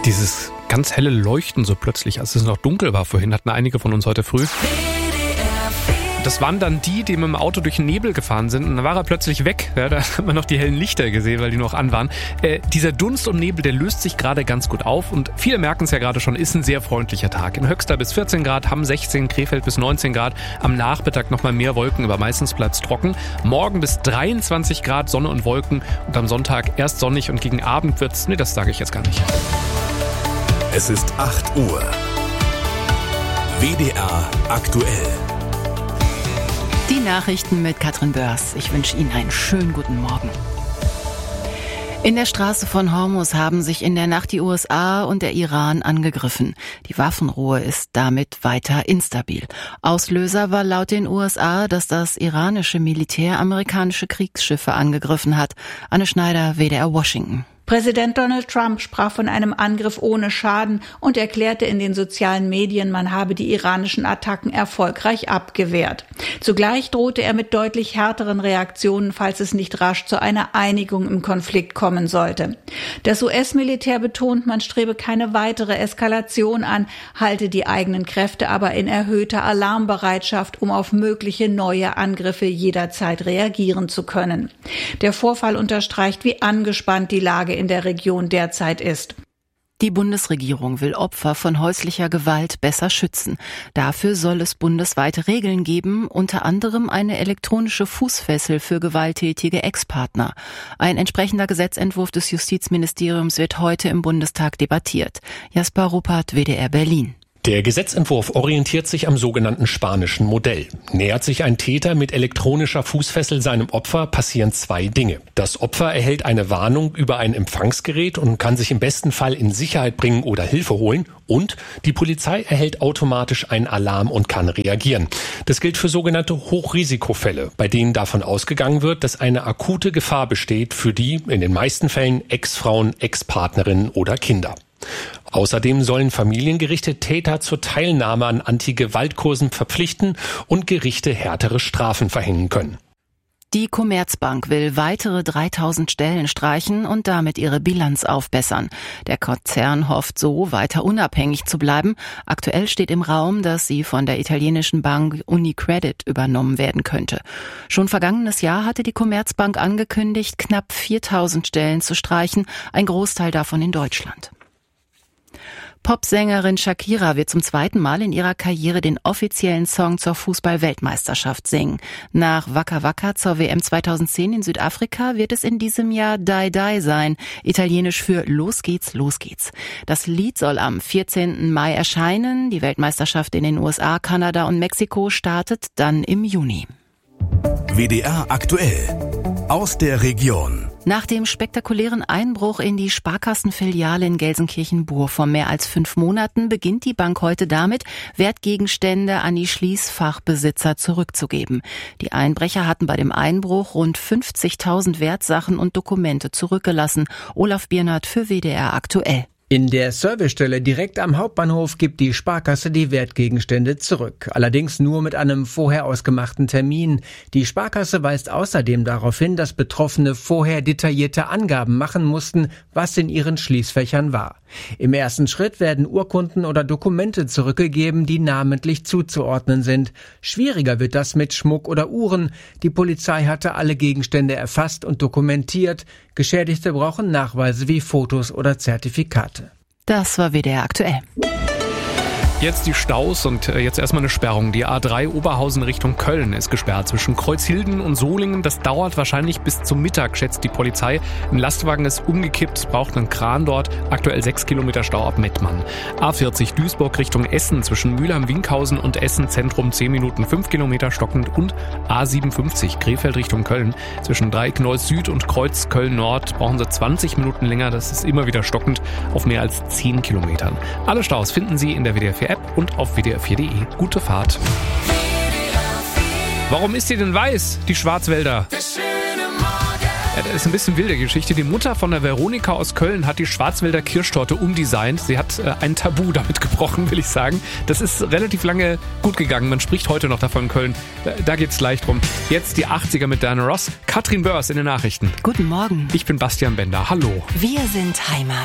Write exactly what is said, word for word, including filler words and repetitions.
Dieses ganz helle Leuchten so plötzlich, als es noch dunkel war vorhin, hatten einige von uns heute früh. Das waren dann die, die mit dem Auto durch den Nebel gefahren sind und dann war er plötzlich weg. Ja, da hat man noch die hellen Lichter gesehen, weil die noch an waren. Äh, dieser Dunst und Nebel, der löst sich gerade ganz gut auf und viele merken es ja gerade schon, ist ein sehr freundlicher Tag. In Höxter bis vierzehn Grad, Hamm sechzehn, Krefeld bis neunzehn Grad. Am Nachmittag nochmal mehr Wolken, aber meistens bleibt's trocken. Morgen bis dreiundzwanzig Grad, Sonne und Wolken und am Sonntag erst sonnig und gegen Abend wird's, nee, das sage ich jetzt gar nicht. Es ist acht Uhr. W D R aktuell. Die Nachrichten mit Katrin Börs. Ich wünsche Ihnen einen schönen guten Morgen. In der Straße von Hormuz haben sich in der Nacht die U S A und der Iran angegriffen. Die Waffenruhe ist damit weiter instabil. Auslöser war laut den U S A, dass das iranische Militär amerikanische Kriegsschiffe angegriffen hat. Anne Schneider, W D R Washington. Präsident Donald Trump sprach von einem Angriff ohne Schaden und erklärte in den sozialen Medien, man habe die iranischen Attacken erfolgreich abgewehrt. Zugleich drohte er mit deutlich härteren Reaktionen, falls es nicht rasch zu einer Einigung im Konflikt kommen sollte. Das U S-Militär betont, man strebe keine weitere Eskalation an, halte die eigenen Kräfte aber in erhöhter Alarmbereitschaft, um auf mögliche neue Angriffe jederzeit reagieren zu können. Der Vorfall unterstreicht, wie angespannt die Lage in der Region derzeit ist. Die Bundesregierung will Opfer von häuslicher Gewalt besser schützen. Dafür soll es bundesweite Regeln geben, unter anderem eine elektronische Fußfessel für gewalttätige Ex-Partner. Ein entsprechender Gesetzentwurf des Justizministeriums wird heute im Bundestag debattiert. Jasper Ruppert, W D R Berlin. Der Gesetzentwurf orientiert sich am sogenannten spanischen Modell. Nähert sich ein Täter mit elektronischer Fußfessel seinem Opfer, passieren zwei Dinge. Das Opfer erhält eine Warnung über ein Empfangsgerät und kann sich im besten Fall in Sicherheit bringen oder Hilfe holen. Und die Polizei erhält automatisch einen Alarm und kann reagieren. Das gilt für sogenannte Hochrisikofälle, bei denen davon ausgegangen wird, dass eine akute Gefahr besteht für die, in den meisten Fällen, Ex-Frauen, Ex-Partnerinnen oder Kinder. Außerdem sollen Familiengerichte Täter zur Teilnahme an Anti-Gewalt-Kursen verpflichten und Gerichte härtere Strafen verhängen können. Die Commerzbank will weitere dreitausend Stellen streichen und damit ihre Bilanz aufbessern. Der Konzern hofft so, weiter unabhängig zu bleiben. Aktuell steht im Raum, dass sie von der italienischen Bank Unicredit übernommen werden könnte. Schon vergangenes Jahr hatte die Commerzbank angekündigt, knapp viertausend Stellen zu streichen, ein Großteil davon in Deutschland. Popsängerin Shakira wird zum zweiten Mal in ihrer Karriere den offiziellen Song zur Fußball-Weltmeisterschaft singen. Nach Waka Waka zur W M zweitausendzehn in Südafrika wird es in diesem Jahr Die Die sein, italienisch für Los geht's, los geht's. Das Lied soll am vierzehnten Mai erscheinen. Die Weltmeisterschaft in den U S A, Kanada und Mexiko startet dann im Juni. W D R aktuell. Aus der Region. Nach dem spektakulären Einbruch in die Sparkassenfiliale in Gelsenkirchen-Bur vor mehr als fünf Monaten beginnt die Bank heute damit, Wertgegenstände an die Schließfachbesitzer zurückzugeben. Die Einbrecher hatten bei dem Einbruch rund fünfzigtausend Wertsachen und Dokumente zurückgelassen. Olaf Biernert für W D R aktuell. In der Servicestelle direkt am Hauptbahnhof gibt die Sparkasse die Wertgegenstände zurück. Allerdings nur mit einem vorher ausgemachten Termin. Die Sparkasse weist außerdem darauf hin, dass Betroffene vorher detaillierte Angaben machen mussten, was in ihren Schließfächern war. Im ersten Schritt werden Urkunden oder Dokumente zurückgegeben, die namentlich zuzuordnen sind. Schwieriger wird das mit Schmuck oder Uhren. Die Polizei hatte alle Gegenstände erfasst und dokumentiert. Geschädigte brauchen Nachweise wie Fotos oder Zertifikate. Das war W D R aktuell. Jetzt die Staus und jetzt erstmal eine Sperrung. Die A drei Oberhausen Richtung Köln ist gesperrt zwischen Kreuzhilden und Solingen. Das dauert wahrscheinlich bis zum Mittag, schätzt die Polizei. Ein Lastwagen ist umgekippt, braucht einen Kran dort. Aktuell sechs Kilometer Stau ab Mettmann. A vierzig Duisburg Richtung Essen zwischen Mülheim-Winkhausen und Essen Zentrum zehn Minuten, fünf Kilometer stockend. Und A siebenundfünfzig Krefeld Richtung Köln zwischen Dreieck-Neuss Süd und Kreuz Köln-Nord brauchen sie zwanzig Minuten länger. Das ist immer wieder stockend auf mehr als zehn Kilometern. Alle Staus finden Sie in der W D R vier App und auf W D R vier Punkt de. Gute Fahrt. Warum ist sie denn weiß, die Schwarzwälder? Ja, das ist ein bisschen wilde Geschichte. Die Mutter von der Veronika aus Köln hat die Schwarzwälder Kirschtorte umdesignt. Sie hat äh, ein Tabu damit gebrochen, will ich sagen. Das ist relativ lange gut gegangen. Man spricht heute noch davon in Köln. Da, da geht's gleich drum. Jetzt die achtziger mit Diana Ross. Katrin Börs in den Nachrichten. Guten Morgen. Ich bin Bastian Bender. Hallo. Wir sind Heimat.